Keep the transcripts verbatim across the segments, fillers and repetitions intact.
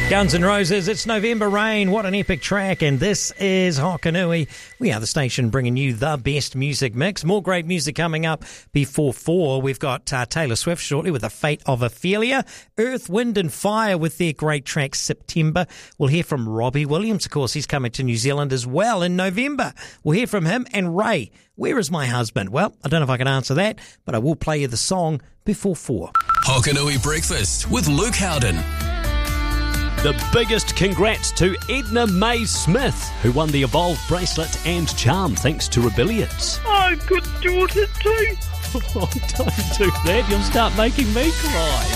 Guns N' Roses, it's November Rain. What an epic track. And this is Hokanui. We are the station bringing you the best music mix. More great music coming up before four. We've got uh, Taylor Swift shortly with The Fate of Ophelia. Earth, Wind and Fire with their great track September. We'll hear from Robbie Williams. Of course, he's coming to New Zealand as well in November. We'll hear from him. And Ray, where is my husband? Well, I don't know if I can answer that, but I will play you the song before four. Hokanui Breakfast with Luke Howden. The biggest congrats to Edna Mae Smith, who won the Evolve bracelet and charm thanks to Rebellions. I've got a daughter too. Oh, don't do that, you'll start making me cry.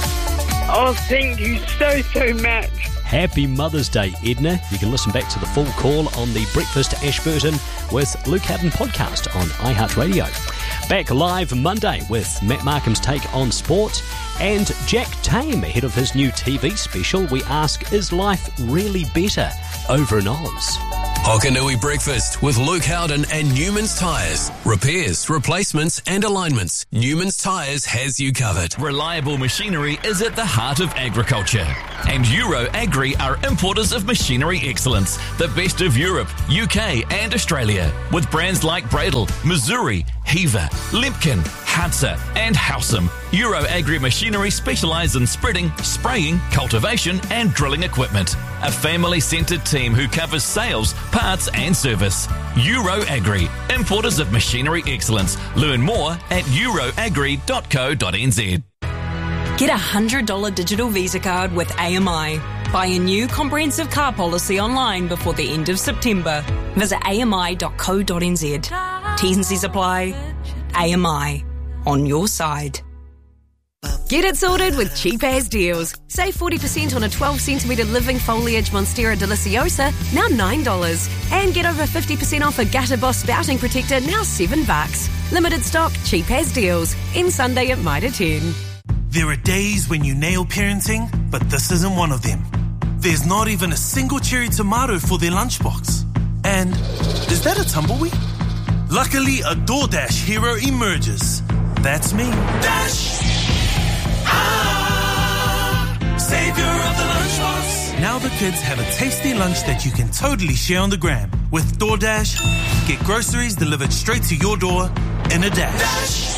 Oh, thank you so, so much. Happy Mother's Day, Edna. You can listen back to the full call on the Breakfast Ashburton with Luke Howden podcast on iHeartRadio. Back live Monday with Matt Markham's take on sport, and Jack Tame ahead of his new T V special. We ask, is life really better over in Oz? Hokanui Breakfast with Luke Howden and Newman's Tyres. Repairs, replacements and alignments. Newman's Tyres has you covered. Reliable machinery is at the heart of agriculture. And Euro Agri are importers of machinery excellence. The best of Europe, U K and Australia. With brands like Bradle, Missouri, Heaver, Limpkin, Hansa and Howsam. Euro Agri Machinery specialise in spreading, spraying, cultivation and drilling equipment. A family-centred team who covers sales, parts and service. Euro Agri, importers of machinery excellence. Learn more at euroagri dot co dot n z. Get a one hundred dollars digital Visa card with A M I. Buy a new comprehensive car policy online before the end of September. Visit a m i dot co dot n z. T's and C's apply. A M I. On your side. Get it sorted with Cheap As Deals. Save forty percent on a twelve centimetre living foliage Monstera Deliciosa, now nine dollars. And get over fifty percent off a Gutter Boss spouting protector, now seven bucks. Limited stock, Cheap As Deals. In Sunday at Mitre ten. There are days when you nail parenting, but this isn't one of them. There's not even a single cherry tomato for their lunchbox. And is that a tumbleweed? Luckily, a DoorDash hero emerges. That's me. Dash! Ah! Savior of the lunchbox. Now the kids have a tasty lunch that you can totally share on the gram. With DoorDash, get groceries delivered straight to your door in a dash. Dash!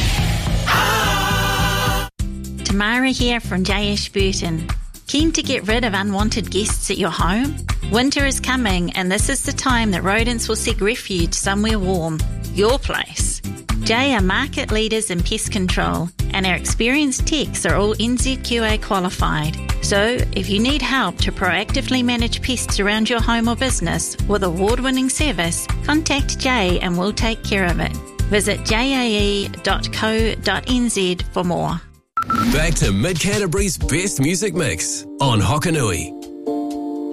Ah! Tamara here from J Ashburton. Keen to get rid of unwanted guests at your home? Winter is coming, and this is the time that rodents will seek refuge somewhere warm. Your place. J are market leaders in pest control, and our experienced techs are all N Z Q A qualified. So, if you need help to proactively manage pests around your home or business with award-winning service, contact J and we'll take care of it. Visit j a e dot co dot n z for more. Back to Mid Canterbury's best music mix on Hokanui.